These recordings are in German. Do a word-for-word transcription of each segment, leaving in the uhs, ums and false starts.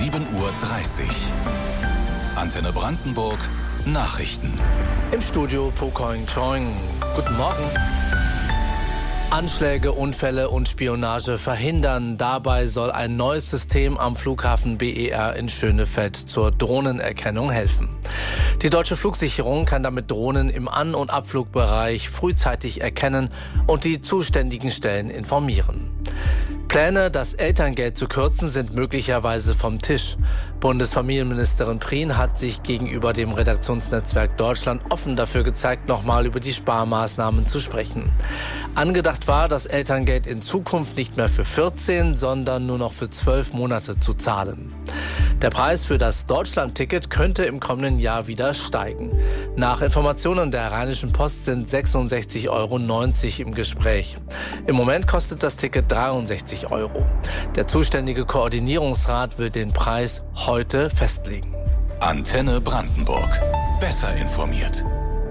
sieben Uhr dreißig. Antenne Brandenburg Nachrichten. Im Studio Pokoing Choing. Guten Morgen. Anschläge, Unfälle und Spionage verhindern. Dabei soll ein neues System am Flughafen B E R in Schönefeld zur Drohnenerkennung helfen. Die deutsche Flugsicherung kann damit Drohnen im An- und Abflugbereich frühzeitig erkennen und die zuständigen Stellen informieren. Pläne, das Elterngeld zu kürzen, sind möglicherweise vom Tisch. Bundesfamilienministerin Prien hat sich gegenüber dem Redaktionsnetzwerk Deutschland offen dafür gezeigt, nochmal über die Sparmaßnahmen zu sprechen. Angedacht war, das Elterngeld in Zukunft nicht mehr für vierzehn, sondern nur noch für zwölf Monate zu zahlen. Der Preis für das Deutschland-Ticket könnte im kommenden Jahr wieder steigen. Nach Informationen der Rheinischen Post sind sechsundsechzig Euro neunzig im Gespräch. Im Moment kostet das Ticket dreiundsechzig Euro. Der zuständige Koordinierungsrat will den Preis heute festlegen. Antenne Brandenburg. Besser informiert.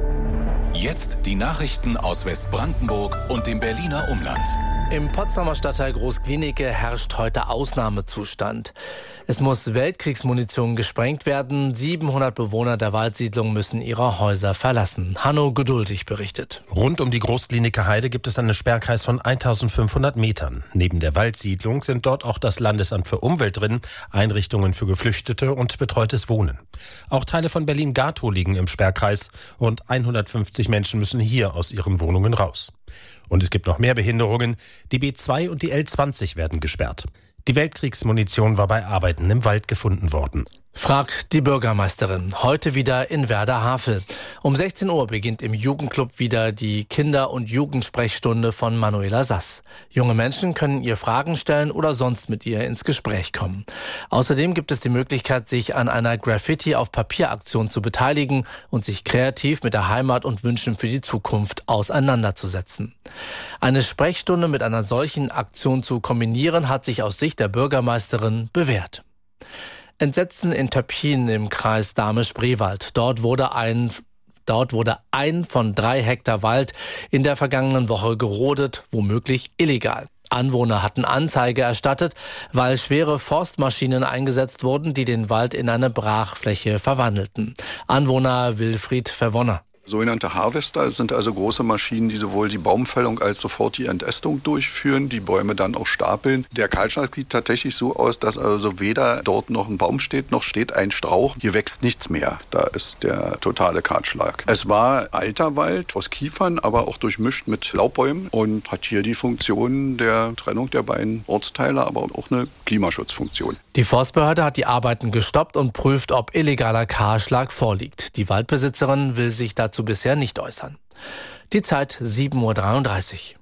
Jetzt die Nachrichten aus Westbrandenburg und dem Berliner Umland. Im Potsdamer Stadtteil Groß-Glienicke herrscht heute Ausnahmezustand. Es muss Weltkriegsmunition gesprengt werden. siebenhundert Bewohner der Waldsiedlung müssen ihre Häuser verlassen. Hanno Geduldig berichtet. Rund um die Groß-Glienicke Heide gibt es einen Sperrkreis von eintausendfünfhundert Metern. Neben der Waldsiedlung sind dort auch das Landesamt für Umwelt drin, Einrichtungen für Geflüchtete und betreutes Wohnen. Auch Teile von Berlin-Gatow liegen im Sperrkreis. Rund hundertfünfzig Menschen müssen hier aus ihren Wohnungen raus. Und es gibt noch mehr Behinderungen. Die B zwei und die L zwanzig werden gesperrt. Die Weltkriegsmunition war bei Arbeiten im Wald gefunden worden. Fragt die Bürgermeisterin. Heute wieder in Werder-Havel. Um sechzehn Uhr beginnt im Jugendclub wieder die Kinder- und Jugendsprechstunde von Manuela Sass. Junge Menschen können ihr Fragen stellen oder sonst mit ihr ins Gespräch kommen. Außerdem gibt es die Möglichkeit, sich an einer Graffiti-auf-Papier-Aktion zu beteiligen und sich kreativ mit der Heimat und Wünschen für die Zukunft auseinanderzusetzen. Eine Sprechstunde mit einer solchen Aktion zu kombinieren, hat sich aus Sicht der Bürgermeisterin bewährt. Entsetzen in Töppchen im Kreis Dahme-Spreewald. Dort wurde ein Dort wurde ein von drei Hektar Wald in der vergangenen Woche gerodet, womöglich illegal. Anwohner hatten Anzeige erstattet, weil schwere Forstmaschinen eingesetzt wurden, die den Wald in eine Brachfläche verwandelten. Anwohner Wilfried Verwonner. Sogenannte Harvester sind also große Maschinen, die sowohl die Baumfällung als sofort die Entästung durchführen, die Bäume dann auch stapeln. Der Kahlschlag sieht tatsächlich so aus, dass also weder dort noch ein Baum steht, noch steht ein Strauch. Hier wächst nichts mehr. Da ist der totale Kahlschlag. Es war alter Wald aus Kiefern, aber auch durchmischt mit Laubbäumen und hat hier die Funktion der Trennung der beiden Ortsteile, aber auch eine Klimaschutzfunktion. Die Forstbehörde hat die Arbeiten gestoppt und prüft, ob illegaler Kahlschlag vorliegt. Die Waldbesitzerin will sich dazu bisher nicht äußern. Die Zeit sieben Uhr dreiunddreißig.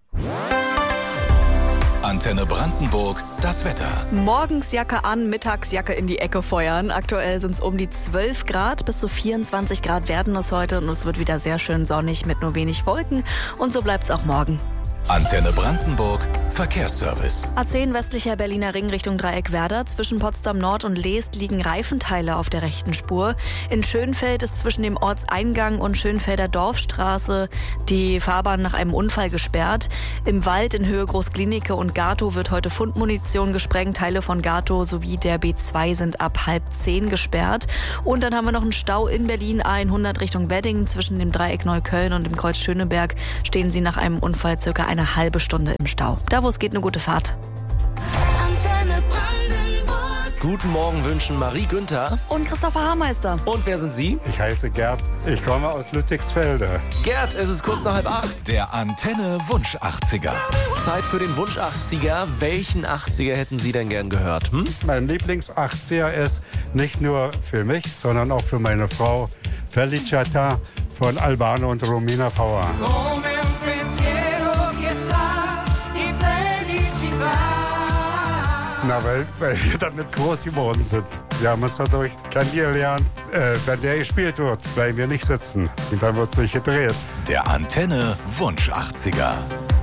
Antenne Brandenburg, das Wetter. Morgens Jacke an, mittags Jacke in die Ecke feuern. Aktuell sind es um die zwölf Grad, bis zu vierundzwanzig Grad werden es heute und es wird wieder sehr schön sonnig mit nur wenig Wolken und so bleibt es auch morgen. Antenne Brandenburg, Verkehrsservice. A zehn westlicher Berliner Ring Richtung Dreieck Werder. Zwischen Potsdam Nord und Leest liegen Reifenteile auf der rechten Spur. In Schönfeld ist zwischen dem Ortseingang und Schönfelder Dorfstraße die Fahrbahn nach einem Unfall gesperrt. Im Wald in Höhe Groß-Glienicke und Gatow wird heute Fundmunition gesprengt. Teile von Gatow sowie der B zwei sind ab halb zehn gesperrt. Und dann haben wir noch einen Stau in Berlin A hundert Richtung Wedding. Zwischen dem Dreieck Neukölln und dem Kreuz Schöneberg stehen sie nach einem Unfall circa eine halbe Stunde im Stau. Da, wo es geht, eine gute Fahrt. Antenne Brandenburg. Guten Morgen wünschen Marie Günther. Und Christopher Hameister. Und wer sind Sie? Ich heiße Gerd. Ich komme aus Ludwigsfelde. Gerd, es ist kurz nach halb acht. Der Antenne Wunsch achtziger. Zeit für den Wunsch achtziger. Welchen achtziger hätten Sie denn gern gehört? Hm? Mein Lieblings-achtziger ist nicht nur für mich, sondern auch für meine Frau Felicita von Albano und Romina Power. Na, weil, weil wir damit groß geworden sind. Wir haben uns dadurch kennengelernt, äh, wenn der gespielt wird, bleiben wir nicht sitzen. Und dann wird sich gedreht. Der Antenne Wunsch achtziger.